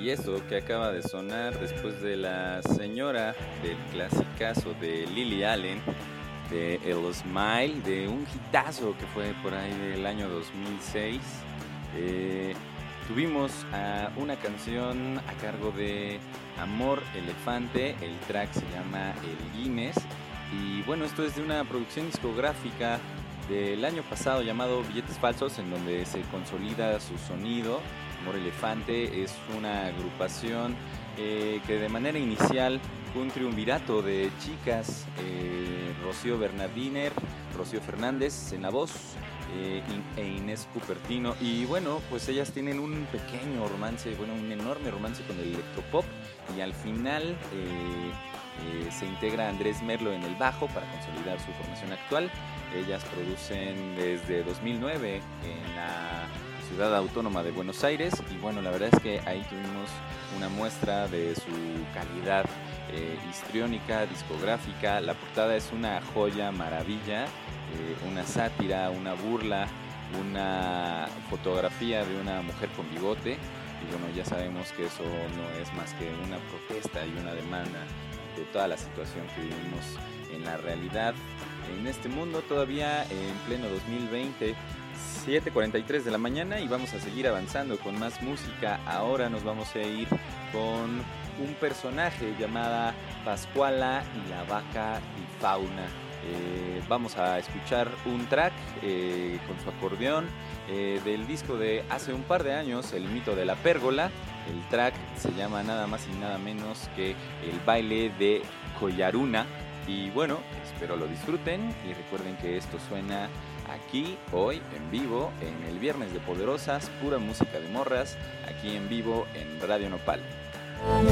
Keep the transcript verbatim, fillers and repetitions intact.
Y eso que acaba de sonar después de la señora del clasicazo de Lily Allen, de El Smile, de un hitazo que fue por ahí del año dos mil seis. Eh, tuvimos a una canción a cargo de Amor Elefante, el track se llama El Guinness. Y bueno, esto es de una producción discográfica del año pasado llamado Billetes Falsos, en donde se consolida su sonido. Amor Elefante es una agrupación eh, que de manera inicial fue un triunvirato de chicas, eh, Rocío Bernardiner, Rocío Fernández en la voz eh, e Inés Cupertino. Y bueno, pues ellas tienen un pequeño romance, bueno, un enorme romance con el electropop, y al final eh, eh, se integra Andrés Merlo en el bajo para consolidar su formación actual. Ellas producen desde dos mil nueve en la Ciudad Autónoma de Buenos Aires, y bueno, la verdad es que ahí tuvimos una muestra de su calidad eh, histriónica, discográfica. La portada es una joya maravilla, eh, una sátira, una burla, una fotografía de una mujer con bigote, y bueno, ya sabemos que eso no es más que una protesta y una demanda de toda la situación que vivimos en la realidad en este mundo todavía en pleno dos mil veinte. siete cuarenta y tres de la mañana, y vamos a seguir avanzando con más música. Ahora nos vamos a ir con un personaje llamada Pascuala y la vaca y fauna. Eh, vamos a escuchar un track eh, con su acordeón eh, del disco de hace un par de años, El mito de la pérgola. El track se llama nada más y nada menos que El baile de Collaruna. Y bueno, espero lo disfruten, y recuerden que esto suena aquí, hoy, en vivo, en el Viernes de Poderosas, pura música de morras, aquí en vivo en Radio Nopal.